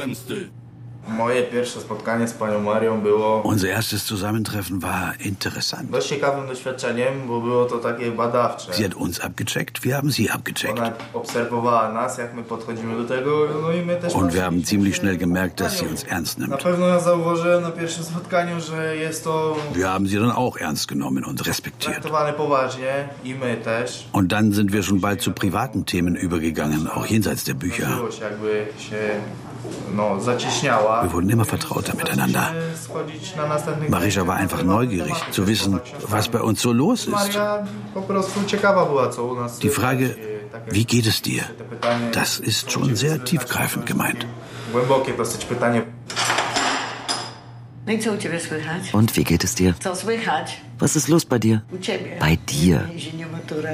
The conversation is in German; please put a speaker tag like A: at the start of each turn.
A: zemsty.
B: Unser erstes Zusammentreffen war interessant. Sie hat uns abgecheckt, wir haben sie abgecheckt. Und wir haben ziemlich schnell gemerkt, dass sie uns ernst nimmt. Wir haben sie dann auch ernst genommen und respektiert. Und dann sind wir schon bald zu privaten Themen übergegangen, auch jenseits der Bücher. Wir wurden immer vertrauter miteinander. Marysia war einfach neugierig, zu wissen, was bei uns so los ist. Die Frage, wie geht es dir? Das ist schon sehr tiefgreifend gemeint.
C: Und wie geht es dir? Was ist los bei dir? Bei dir?